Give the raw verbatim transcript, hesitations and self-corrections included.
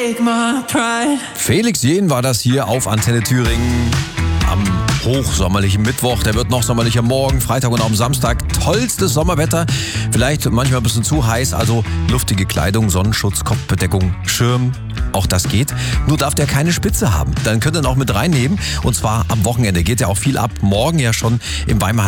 take my pride. Felix Jähn war das hier auf Antenne Thüringen am hochsommerlichen Mittwoch. Der wird noch sommerlicher morgen, Freitag und auch am Samstag. Tollstes Sommerwetter. Vielleicht manchmal ein bisschen zu heiß, also luftige Kleidung, Sonnenschutz, Kopfbedeckung, Schirm. Auch das geht. Nur darf der keine Spitze haben. Dann könnt ihr ihn auch mit reinnehmen. Und zwar am Wochenende geht ja auch viel ab. Morgen ja schon im Weimarer